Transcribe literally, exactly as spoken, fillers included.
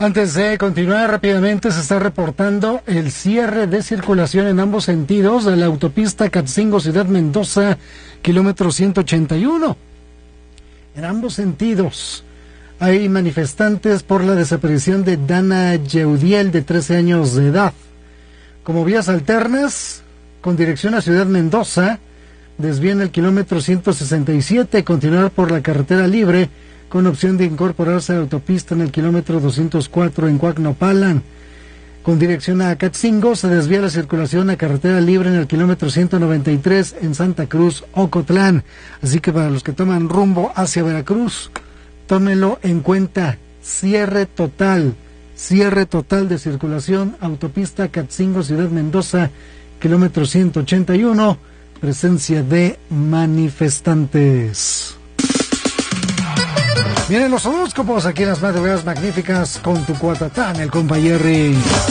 Antes de continuar rápidamente, se está reportando el cierre de circulación en ambos sentidos de la autopista Catzingo Ciudad Mendoza, kilómetro ciento ochenta y uno. En ambos sentidos hay manifestantes por la desaparición de Dana Yeudiel, de trece años de edad. Como vías alternas, con dirección a Ciudad Mendoza, desvían el kilómetro ciento sesenta y siete, continuar por la carretera libre, con opción de incorporarse a la autopista en el kilómetro doscientos cuatro en Cuacnopalan. Con dirección a Catzingo, se desvía la circulación a carretera libre en el kilómetro ciento noventa y tres en Santa Cruz, Ocotlán. Así que para los que toman rumbo hacia Veracruz, tómenlo en cuenta. Cierre total, cierre total de circulación, autopista Catzingo Ciudad Mendoza, kilómetro ciento ochenta y uno, presencia de manifestantes. Vienen los horóscopos aquí en las madrugadas magníficas con tu cuatatán, el compa Jerry.